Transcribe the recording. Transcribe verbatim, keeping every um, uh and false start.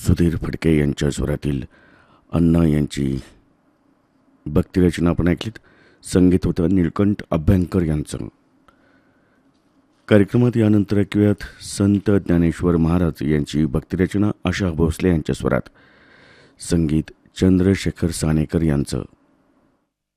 सुधीर फडके यांच्या स्वरातील अण्णा यांची भक्तिरचना आपण ऐकलीत. संगीत होतं निळकंठ अभ्यंकर यांचं. कार्यक्रमात यानंतर ऐकूयात संत ज्ञानेश्वर महाराज यांची भक्तिरचना आशा भोसले यांच्या स्वरात. संगीत चंद्रशेखर सानेकर यांचं.